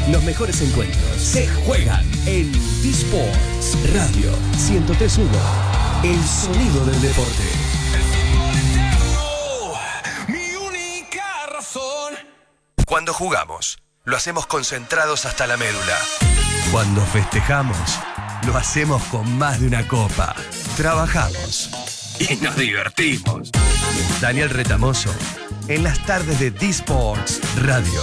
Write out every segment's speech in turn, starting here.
Los mejores encuentros se juegan en D-Sports Radio 103.1. El sonido del deporte. Mi única razón. Cuando jugamos, lo hacemos concentrados hasta la médula. Cuando festejamos, lo hacemos con más de una copa. Trabajamos y nos divertimos. Daniel Retamoso, en las tardes de D-Sports Radio.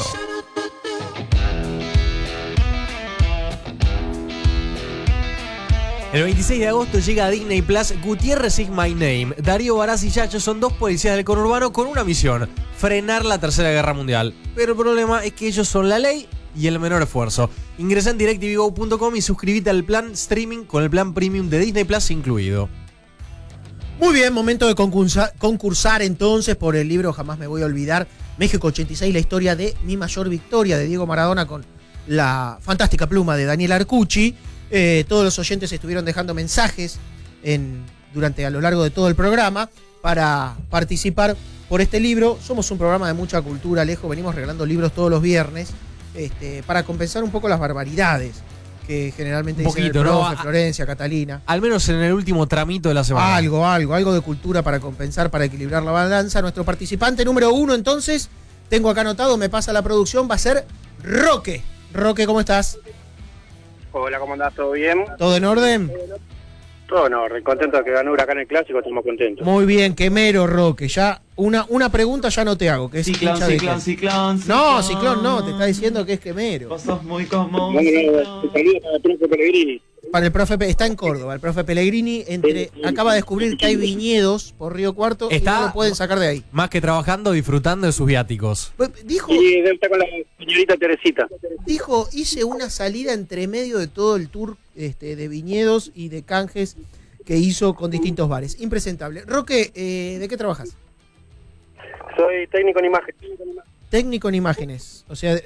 El 26 de agosto llega a Disney Plus Gutiérrez is My Name. Darío Barás y Yacho son dos policías del conurbano con una misión: frenar la Tercera Guerra Mundial. Pero el problema es que ellos son la ley y el menor esfuerzo. Ingresa en directvgo.com y suscríbete al plan streaming con el plan premium de Disney Plus incluido. Muy bien, momento de concursar entonces por el libro Jamás me voy a olvidar, México 86, la historia de mi mayor victoria, de Diego Maradona, con la fantástica pluma de Daniel Arcucci. Todos los oyentes estuvieron dejando mensajes a lo largo de todo el programa para participar por este libro. Somos un programa de mucha cultura, Alejo, venimos regalando libros todos los viernes para compensar un poco las barbaridades que generalmente dicen el profe, Florencia, Catalina. Al menos en el último tramito de la semana. Algo de cultura para compensar, para equilibrar la balanza. Nuestro participante número 1, entonces, tengo acá anotado, me pasa la producción, va a ser Roque. Roque, ¿cómo estás? Hola, ¿cómo andás? ¿Todo bien? ¿Todo en orden? Todo en orden. Contento de que ganó Huracán el Clásico, estamos contentos. Muy bien, quemero, Roque. Ya una pregunta ya no te hago, que es Ciclón. No, Ciclón no, te está diciendo que es quemero. Vos sos muy como Saludos para el profe Pellegrini. Para el profe, está en Córdoba, el profe Pellegrini acaba de descubrir que hay viñedos por Río Cuarto y no lo pueden sacar de ahí. Más que trabajando, disfrutando de sus viáticos. Dijo, y está con la señorita Teresita. Dijo, hice una salida entre medio de todo el tour de viñedos y de canjes que hizo con distintos bares. Impresentable. Roque, ¿de qué trabajas? Soy técnico en imagen. Técnico en imágenes. O sea,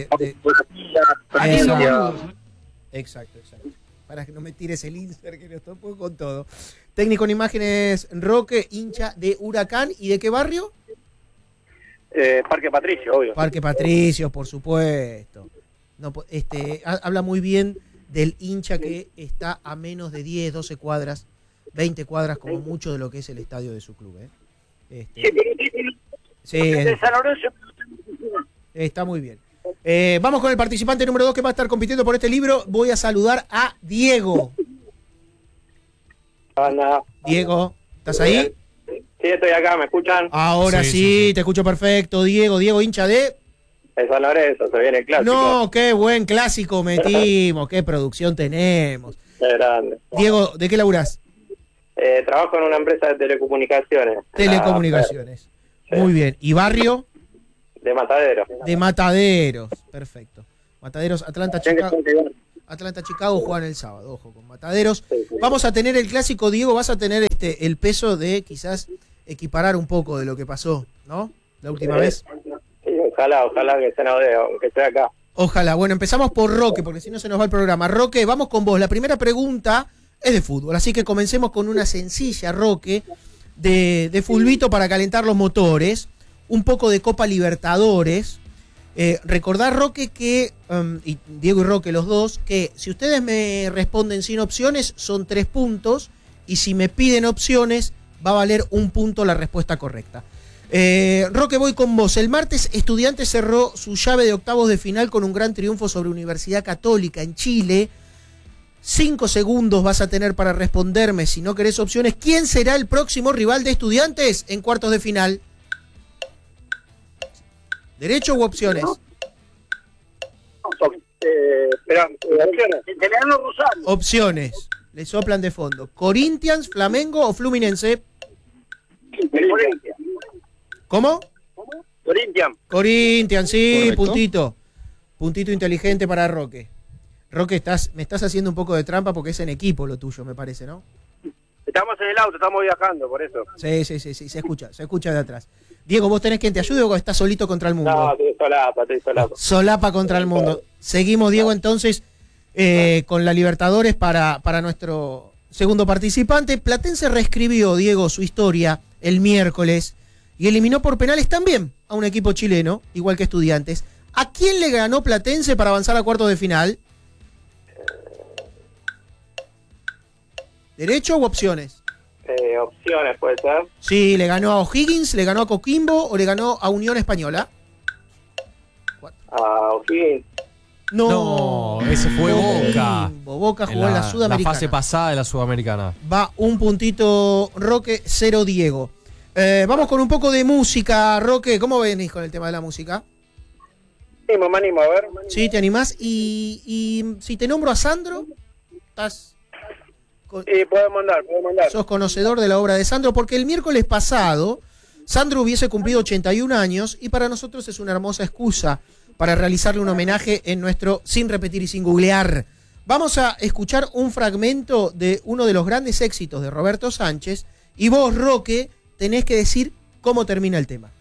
Exacto. Para que no me tires el insert, que no estoy con todo. Técnico en imágenes, Roque, hincha de Huracán. ¿Y de qué barrio? Parque Patricio, obvio. Parque Patricio, por supuesto. No, habla muy bien del hincha que está a menos de 10, 12 cuadras, 20 cuadras como mucho de lo que es el estadio de su club. Está muy bien. Vamos con el participante número 2 que va a estar compitiendo por este libro. Voy a saludar a Diego. Hola. Diego, ¿estás ahí? Sí, estoy acá, ¿me escuchan? Ahora sí, te escucho perfecto. Diego, hincha de... Es San Lorenzo, se viene el clásico. No, qué buen clásico metimos, qué producción tenemos. Qué grande. Diego, ¿de qué laburás? Trabajo en una empresa de telecomunicaciones. Telecomunicaciones. Sí. Muy bien. ¿Y barrio? De Mataderos. De Mataderos, perfecto. Mataderos, Atlanta, Chicago juegan el sábado, ojo, con Mataderos. Sí. Vamos a tener el clásico, Diego, vas a tener el peso de quizás equiparar un poco de lo que pasó, ¿no? La última vez. Sí, ojalá que se nos dé, aunque sea acá. Ojalá. Bueno, empezamos por Roque, porque si no se nos va el programa. Roque, vamos con vos. La primera pregunta es de fútbol, así que comencemos con una sencilla, Roque, de fulbito para calentar los motores. Un poco de Copa Libertadores. Recordar, Roque, que, y Diego y Roque los dos, que si ustedes me responden sin opciones son 3 puntos, y si me piden opciones va a valer 1 punto la respuesta correcta. Roque, voy con vos. El martes Estudiantes cerró su llave de octavos de final con un gran triunfo sobre Universidad Católica en Chile. 5 segundos vas a tener para responderme si no querés opciones. ¿Quién será el próximo rival de Estudiantes en cuartos de final? ¿Derecho u opciones? Opciones. Le soplan de fondo. ¿Corinthians, Flamengo o Fluminense? ¿Cómo? Corinthians, sí. Correcto. Puntito inteligente para Roque. Roque, me estás haciendo un poco de trampa porque es en equipo lo tuyo, me parece, ¿no? Estamos en el auto, estamos viajando, por eso. Sí, se escucha de atrás. Diego, ¿vos tenés quien te ayude o estás solito contra el mundo? No, estoy solapa. Solapa contra el mundo. Seguimos, Diego, entonces, con la Libertadores para nuestro segundo participante. Platense reescribió, Diego, su historia el miércoles y eliminó por penales también a un equipo chileno, igual que Estudiantes. ¿A quién le ganó Platense para avanzar a cuartos de final? ¿Derecho u opciones? Opciones, puede ser. Sí, le ganó a O'Higgins, le ganó a Coquimbo o le ganó a Unión Española. A O'Higgins. No, ese fue Boca. Boca jugó en la Sudamericana. La fase pasada de la Sudamericana. Va un puntito Roque, 0 Diego. Vamos con un poco de música, Roque. ¿Cómo venís con el tema de la música? Me animo, a ver. Sí, ¿te animás? Y si te nombro a Sandro, estás... Puedo mandar. Sos conocedor de la obra de Sandro, porque el miércoles pasado Sandro hubiese cumplido 81 años y para nosotros es una hermosa excusa para realizarle un homenaje en nuestro Sin Repetir y Sin Googlear. Vamos a escuchar un fragmento de uno de los grandes éxitos de Roberto Sánchez y vos, Roque, tenés que decir cómo termina el tema.